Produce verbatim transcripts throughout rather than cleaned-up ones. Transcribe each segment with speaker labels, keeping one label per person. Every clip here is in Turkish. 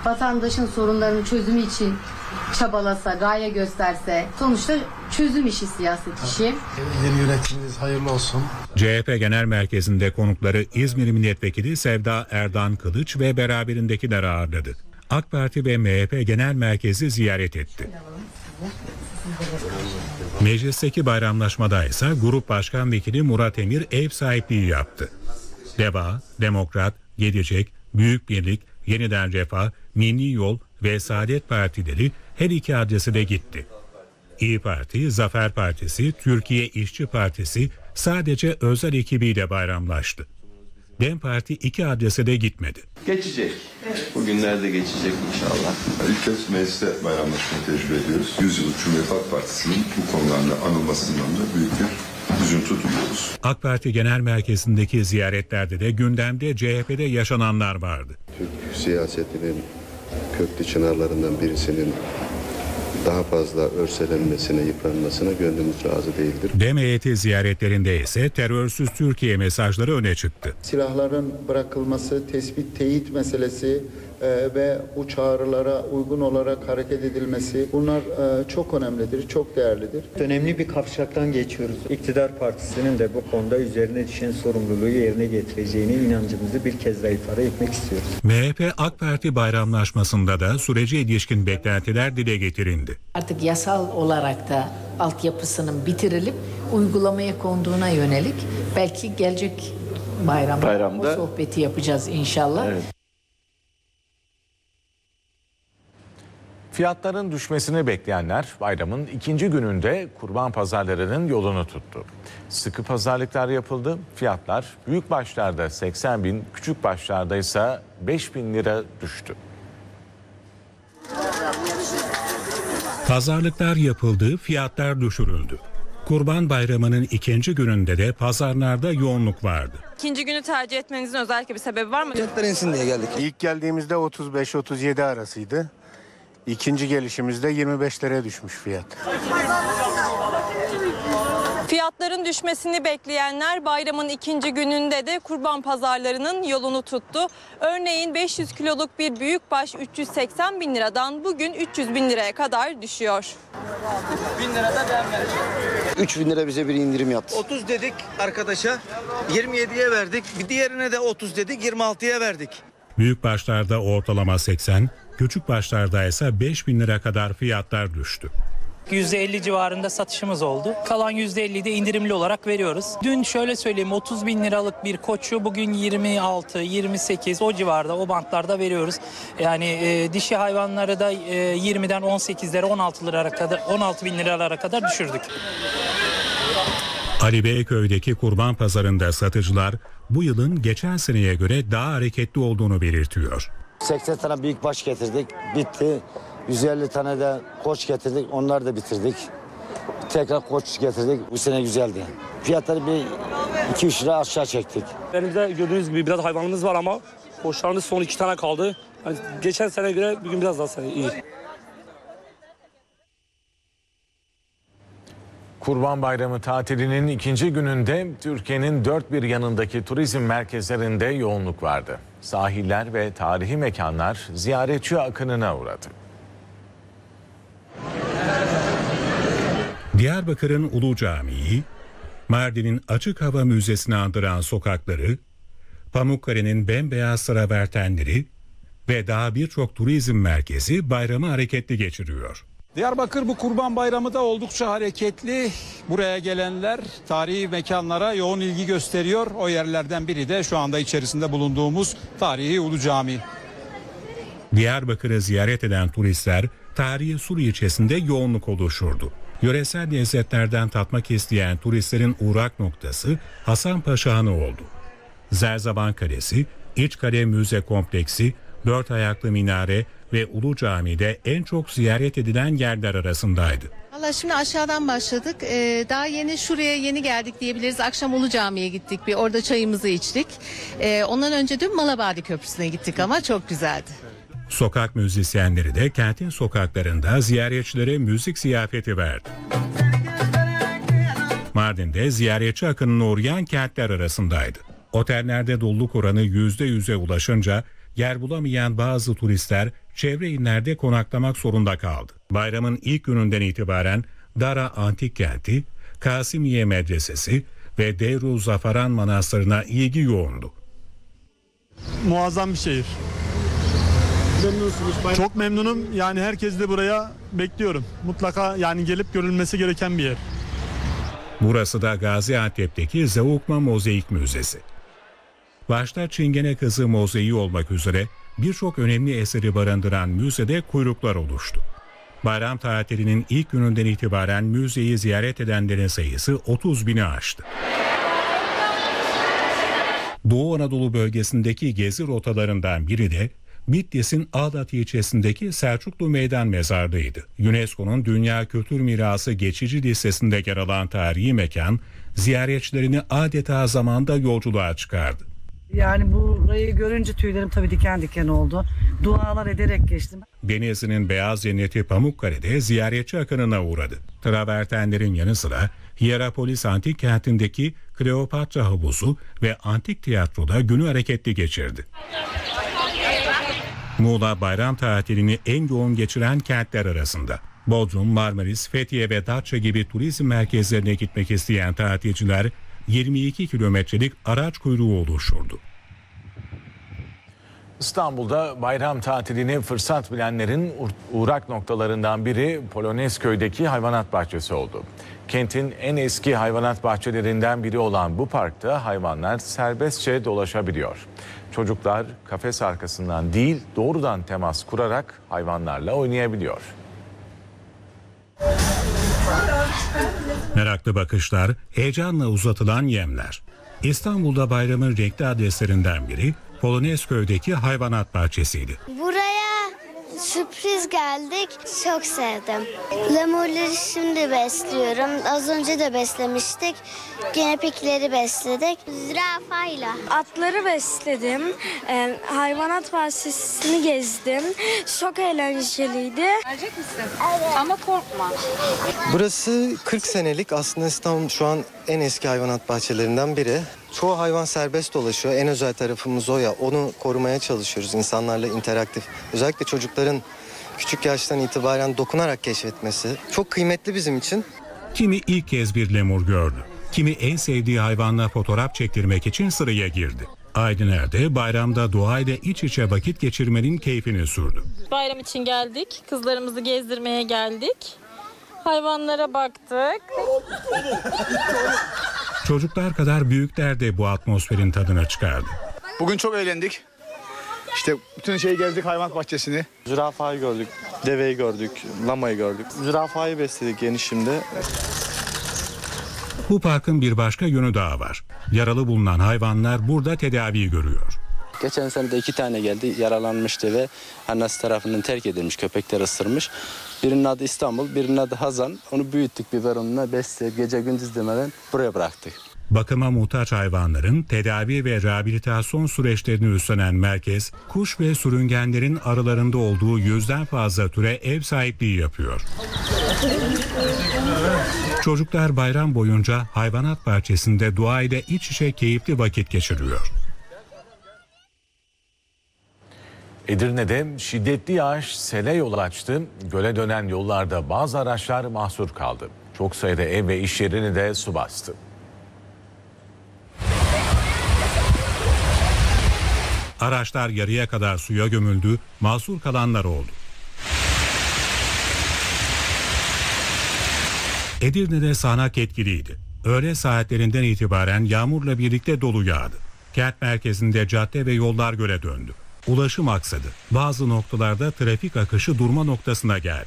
Speaker 1: vatandaşın sorunlarının çözümü için çabalasa, gaye gösterse, sonuçta çözüm işi siyaset işi.
Speaker 2: Yeni yönetiminiz hayırlı olsun.
Speaker 3: C H P Genel Merkezi'nde konukları İzmir Milletvekili Sevda Erdan Kılıç ve beraberindekileri ağırladı. AK Parti ve M H P Genel Merkezi ziyaret etti. Meclisteki bayramlaşmada ise Grup Başkan Vekili Murat Emir ev sahipliği yaptı. DEVA, Demokrat, Gelecek, Büyük Birlik, Yeniden Refah, Milli Yol ve Saadet Partileri her iki adrese de gitti. İYİ Parti, Zafer Partisi, Türkiye İşçi Partisi sadece özel ekibiyle bayramlaştı. DEM Parti iki adrese de gitmedi.
Speaker 4: Geçecek. Bugünlerde geçecek inşallah.
Speaker 5: İlk kez mecliste bayramlaşmayı tecrübe ediyoruz. yüz yıllık Cumhuriyet Halk Partisi'nin bu konularda anılmasından da büyük bir üzüntü duyuyoruz.
Speaker 3: AK Parti Genel Merkezi'ndeki ziyaretlerde de gündemde C H P'de yaşananlar vardı.
Speaker 6: Türk siyasetinin köklü çınarlarından birisinin daha fazla örselenmesine, yıpranmasına gönlümüz razı değildir.
Speaker 3: DEM heyeti ziyaretlerinde ise terörsüz Türkiye mesajları öne çıktı.
Speaker 7: Silahların bırakılması, tespit, teyit meselesi e, ve bu çağrılara uygun olarak hareket edilmesi, bunlar e, çok önemlidir, çok değerlidir.
Speaker 8: Önemli bir kavşaktan geçiyoruz. İktidar Partisi'nin de bu konuda üzerine düşen sorumluluğu yerine getireceğine inancımızı bir kez daha ifade etmek istiyoruz.
Speaker 3: M H P AK Parti bayramlaşmasında da sürece ilişkin beklentiler dile getirildi.
Speaker 9: Artık yasal olarak da altyapısının bitirilip uygulamaya konduğuna yönelik belki gelecek bayramda, bayramda o sohbeti yapacağız inşallah. Evet.
Speaker 10: Fiyatların düşmesini bekleyenler bayramın ikinci gününde kurban pazarlarının yolunu tuttu. Sıkı pazarlıklar yapıldı. Fiyatlar büyük başlarda seksen bin, küçük başlarda ise beş bin lira düştü.
Speaker 3: Pazarlıklar yapıldı, fiyatlar düşürüldü. Kurban Bayramı'nın ikinci gününde de pazarlarda yoğunluk vardı.
Speaker 11: İkinci günü tercih etmenizin özellikle bir sebebi var mı?
Speaker 12: Fiyatlar insin diye geldik.
Speaker 2: İlk geldiğimizde otuz beş otuz yedi arasıydı. İkinci gelişimizde yirmi beş liraya düşmüş fiyat.
Speaker 11: Fiyatların düşmesini bekleyenler bayramın ikinci gününde de kurban pazarlarının yolunu tuttu. Örneğin beş yüz kiloluk bir büyükbaş üç yüz seksen bin liradan bugün üç yüz bin liraya kadar düşüyor.
Speaker 12: bin lirada ben vereceğim.
Speaker 13: üç bin lira bize bir indirim yaptı.
Speaker 12: otuz dedik arkadaşa, yirmi yediye verdik. Bir diğerine de otuz dedik, yirmi altıya verdik.
Speaker 3: Büyük başlarda ortalama seksen, küçük başlarda ise beş bin lira kadar fiyatlar düştü.
Speaker 14: yüzde elli civarında satışımız oldu. Kalan yüzde elliyi de indirimli olarak veriyoruz. Dün şöyle söyleyeyim, otuz bin liralık bir koçu bugün yirmi altı yirmi sekiz o civarda, o bantlarda veriyoruz. Yani e, dişi hayvanları da e, yirmiden on sekizlere on altı liralara kadar, on altı bin liralara kadar düşürdük.
Speaker 3: Ali Beyköy'deki kurban pazarında satıcılar bu yılın geçen seneye göre daha hareketli olduğunu belirtiyor.
Speaker 13: seksen tane büyük baş getirdik, bitti. yüz elli tane de koç getirdik, onları da bitirdik. Tekrar koç getirdik, bu sene güzeldi. Fiyatları bir iki üç lira aşağı çektik.
Speaker 15: Elimizde gördüğünüz gibi biraz hayvanımız var ama koçlarımız son iki tane kaldı. Yani geçen sene göre bugün biraz daha iyi.
Speaker 10: Kurban Bayramı tatilinin ikinci gününde Türkiye'nin dört bir yanındaki turizm merkezlerinde yoğunluk vardı. Sahiller ve tarihi mekanlar ziyaretçi akınına uğradı.
Speaker 3: Diyarbakır'ın Ulu Camii, Mardin'in Açık Hava Müzesi'ni andıran sokakları, Pamukkale'nin bembeyaz travertenleri ve daha birçok turizm merkezi bayramı hareketli geçiriyor.
Speaker 16: Diyarbakır bu Kurban Bayramı da oldukça hareketli. Buraya gelenler tarihi mekanlara yoğun ilgi gösteriyor. O yerlerden biri de şu anda içerisinde bulunduğumuz tarihi Ulu Cami.
Speaker 3: Diyarbakır'ı ziyaret eden turistler tarihi Sur ilçesinde yoğunluk oluşturdu. Yöresel lezzetlerden tatmak isteyen turistlerin uğrak noktası Hasanpaşa Hanı oldu. Zerzaban Kalesi, İçkale Müze Kompleksi, Dört Ayaklı Minare ve Ulu Cami'de en çok ziyaret edilen yerler arasındaydı.
Speaker 17: Valla şimdi aşağıdan başladık. Ee, daha yeni şuraya yeni geldik diyebiliriz. Akşam Ulu Cami'ye gittik. Bir orada çayımızı içtik. Ee, ondan önce dün Malabadi Köprüsü'ne gittik ama çok güzeldi.
Speaker 3: Sokak müzisyenleri de kentin sokaklarında ziyaretçilere müzik ziyafeti verdi. Mardin'de ziyaretçi akınına uğrayan kentler arasındaydı. Otellerde doluluk oranı yüzde yüze ulaşınca yer bulamayan bazı turistler çevre illerde konaklamak zorunda kaldı. Bayramın ilk gününden itibaren Dara Antik Kenti, Kasimiye Medresesi ve Deyruz Zafaran Manastırı'na ilgi yoğundu.
Speaker 18: Muazzam bir şehir. Çok memnunum. Yani herkes de buraya bekliyorum. Mutlaka yani gelip görülmesi gereken bir yer.
Speaker 3: Burası da Gaziantep'teki Zavukma Mozaik Müzesi. Başta Çingene Kızı mozaiği olmak üzere birçok önemli eseri barındıran müzede kuyruklar oluştu. Bayram tatilinin ilk gününden itibaren müzeyi ziyaret edenlerin sayısı otuz bini aştı. Doğu Anadolu bölgesindeki gezi rotalarından biri de Bitlis'in Ağdat ilçesindeki Selçuklu Meydan Mezarlığı'ydı. UNESCO'nun Dünya Kültür Mirası geçici listesinde yer alan tarihi mekan, ziyaretçilerini adeta zamanda yolculuğa çıkardı.
Speaker 19: Yani burayı görünce tüylerim tabii diken diken oldu. Dualar ederek geçtim.
Speaker 3: Denizli'nin beyaz cenneti Pamukkale'de ziyaretçi akınına uğradı. Travertenlerin yanı sıra Hierapolis Antik Kenti'ndeki Kleopatra Havuzu ve Antik Tiyatro'da günü hareketli geçirdi. Muğla bayram tatilini en yoğun geçiren kentler arasında. Bodrum, Marmaris, Fethiye ve Datça gibi turizm merkezlerine gitmek isteyen tatilciler yirmi iki kilometrelik araç kuyruğu oluşturdu.
Speaker 10: İstanbul'da bayram tatilini fırsat bilenlerin uğrak noktalarından biri Polonezköy'deki hayvanat bahçesi oldu. Kentin en eski hayvanat bahçelerinden biri olan bu parkta hayvanlar serbestçe dolaşabiliyor. Çocuklar kafes arkasından değil doğrudan temas kurarak hayvanlarla oynayabiliyor.
Speaker 3: Meraklı bakışlar, heyecanla uzatılan yemler. İstanbul'da bayramın renkli adreslerinden biri Polonezköy'deki hayvanat bahçesiydi.
Speaker 20: Buraya sürpriz geldik. Çok sevdim. Lemurları şimdi besliyorum. Az önce de beslemiştik. Gene pikleri besledik. Zürafayla.
Speaker 21: Atları besledim. Ee, hayvanat bahçesini gezdim. Çok eğlenceliydi.
Speaker 22: Gelecek misin? Evet. Ama korkma.
Speaker 23: Burası kırk senelik, aslında İstanbul'un şu an en eski hayvanat bahçelerinden biri. Çoğu hayvan serbest dolaşıyor. En özel tarafımız o ya. Onu korumaya çalışıyoruz. İnsanlarla interaktif. Özellikle çocukların küçük yaştan itibaren dokunarak keşfetmesi çok kıymetli bizim için.
Speaker 3: Kimi ilk kez bir lemur gördü. Kimi en sevdiği hayvanla fotoğraf çektirmek için sıraya girdi. Aydın de bayramda doğayla iç içe vakit geçirmenin keyfini sürdü.
Speaker 11: Bayram için geldik. Kızlarımızı gezdirmeye geldik. Hayvanlara baktık.
Speaker 3: Çocuklar kadar büyükler de bu atmosferin tadına çıkardı.
Speaker 24: Bugün çok eğlendik. İşte bütün şeyi gezdik, hayvanat bahçesini.
Speaker 25: Zürafayı gördük, deveyi gördük, lamayı gördük. Zürafayı besledik genişimde.
Speaker 3: Bu parkın bir başka yönü daha var. Yaralı bulunan hayvanlar burada tedavi görüyor.
Speaker 26: Geçen sene de iki tane geldi, yaralanmıştı ve annesi tarafından terk edilmiş, köpekler ısırmış. Birinin adı İstanbul, birinin adı Hazan. Onu büyüttük biberonuna, besleyip gece gündüz demeden buraya bıraktık.
Speaker 3: Bakıma muhtaç hayvanların tedavi ve rehabilitasyon süreçlerini üstlenen merkez, kuş ve sürüngenlerin aralarında olduğu yüzden fazla türe ev sahipliği yapıyor. Çocuklar bayram boyunca hayvanat bahçesinde doğayla iç içe keyifli vakit geçiriyor.
Speaker 10: Edirne'de şiddetli yağış sele yol açtı. Göle dönen yollarda bazı araçlar mahsur kaldı. Çok sayıda ev ve iş yerini de su bastı.
Speaker 3: Araçlar yarıya kadar suya gömüldü, mahsur kalanlar oldu. Edirne'de sağanak etkiliydi. Öğle saatlerinden itibaren yağmurla birlikte dolu yağdı. Kent merkezinde cadde ve yollar göle döndü. Ulaşım aksadı. Bazı noktalarda trafik akışı durma noktasına geldi.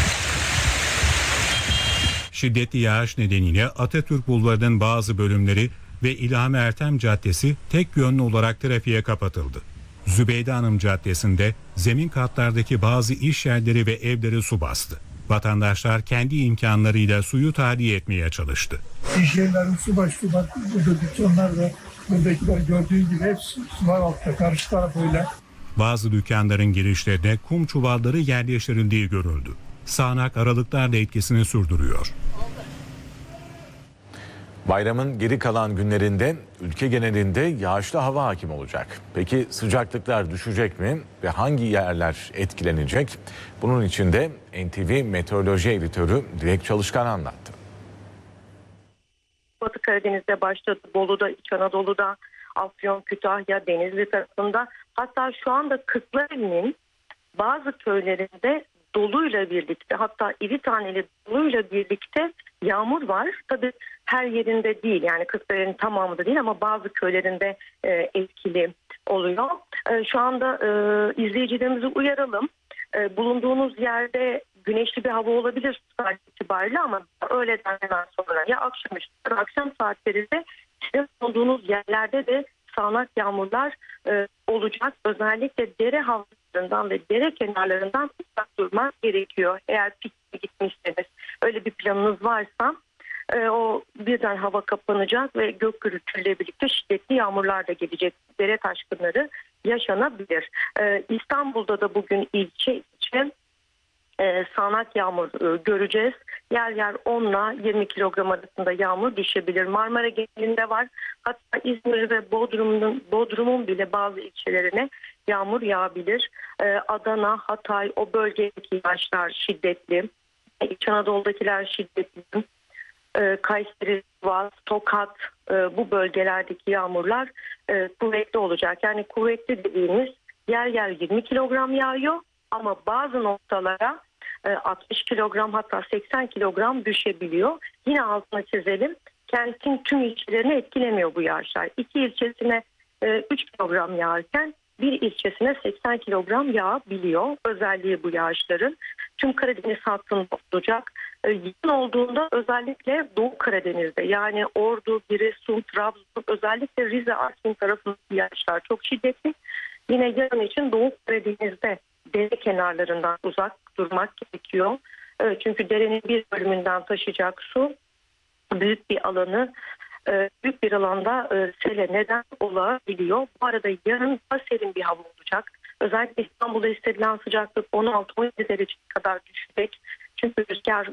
Speaker 3: Şiddetli yağış nedeniyle Atatürk Bulvarı'nın bazı bölümleri ve İlhami Ertem Caddesi tek yönlü olarak trafiğe kapatıldı. Zübeyde Hanım Caddesi'nde zemin katlardaki bazı iş yerleri ve evleri su bastı. Vatandaşlar kendi imkanlarıyla suyu tahliye etmeye çalıştı.
Speaker 27: İş yerlerin su bastı. Bak burada dükkanlar da buradakiler gördüğün gibi hepsi sular altta. Karşı taraf öyle.
Speaker 3: Bazı dükkanların girişlerine kum çuvalları yerleştirildiği görüldü. Sağanak aralıklarla etkisini sürdürüyor.
Speaker 10: Bayramın geri kalan günlerinde ülke genelinde yağışlı hava hakim olacak. Peki sıcaklıklar düşecek mi ve hangi yerler etkilenecek? Bunun için de N T V Meteoroloji Editörü Dilek Çalışkan anlattı.
Speaker 1: Batı Karadeniz'de başladı, Bolu'da, İç Anadolu'da, Afyon, Kütahya, Denizli tarafında, hatta şu anda Kırklareli'nin bazı köylerinde doluyla birlikte, hatta iri taneli doluyla birlikte yağmur var. Tabii her yerinde değil, yani Kırklareli'nin tamamı da değil ama bazı köylerinde e, etkili oluyor. E, şu anda e, izleyicilerimizi uyaralım. E, bulunduğunuz yerde güneşli bir hava olabilir saat itibariyle ama öğleden hemen sonra ya akşamüstü akşam saatlerinde bulunduğunuz yerlerde de sağanak yağmurlar e, olacak. Özellikle dere havzalarından ve dere kenarlarından uzak durmak gerekiyor. Eğer pikniğe gitmişseniz, öyle bir planınız varsa e, o birden hava kapanacak ve gök gürültüyle birlikte şiddetli yağmurlar da gelecek. Dere taşkınları yaşanabilir. E, İstanbul'da da bugün ilçe ilçe Ee, sağanak yağmur e, göreceğiz. Yer yer on ile yirmi kilogram arasında yağmur düşebilir. Marmara genelinde var. Hatta İzmir ve Bodrum'un Bodrum'un bile bazı ilçelerine yağmur yağabilir. Ee, Adana, Hatay, o bölgedeki yağışlar şiddetli. İç Anadolu'dakiler şiddetli. Ee, Kayseri, Sivas, Tokat, e, bu bölgelerdeki yağmurlar e, kuvvetli olacak. Yani kuvvetli dediğimiz yer yer yirmi kilogram yağıyor. Ama bazı noktalara altmış kilogram hatta seksen kilogram düşebiliyor. Yine altına çizelim. Kentin tüm ilçelerini etkilemiyor bu yağışlar. İki ilçesine üç kilogram yağarken bir ilçesine seksen kilogram yağabiliyor. Özelliği bu yağışların. Tüm Karadeniz hattında olacak. Yağın olduğunda özellikle Doğu Karadeniz'de, yani Ordu, Giresun, Trabzon, özellikle Rize, Artvin tarafındaki yağışlar çok şiddetli. Yine yarın için Doğu Karadeniz'de dere kenarlarından uzak durmak gerekiyor. Çünkü derenin bir bölümünden taşıyacak su büyük bir alanı, büyük bir alanda sele neden olabiliyor. Bu arada yarın daha serin bir hava olacak. Özellikle İstanbul'da hissedilen sıcaklık on altı on yedi derece kadar düşecek. Çünkü rüzgar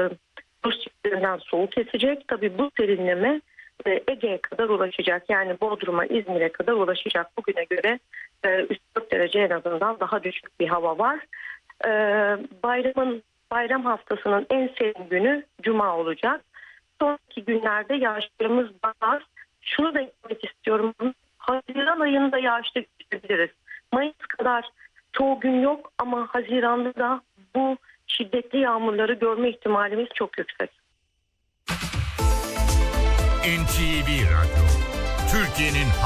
Speaker 1: Rus çiftlerinden soğuk esecek. Tabii bu serinleme Ege'ye kadar ulaşacak. Yani Bodrum'a, İzmir'e kadar ulaşacak. Bugüne göre üç dört derece en azından daha düşük bir hava var. Bayramın bayram haftasının en serin günü Cuma olacak. Sonraki günlerde yağışlarımız daha az. Şunu da eklemek istiyorum. Haziran ayında yağışlı görebiliriz. Mayıs kadar çoğu gün yok ama Haziran'da da bu şiddetli yağmurları görme ihtimalimiz çok yüksek.
Speaker 4: N T V Radyo, Türkiye'nin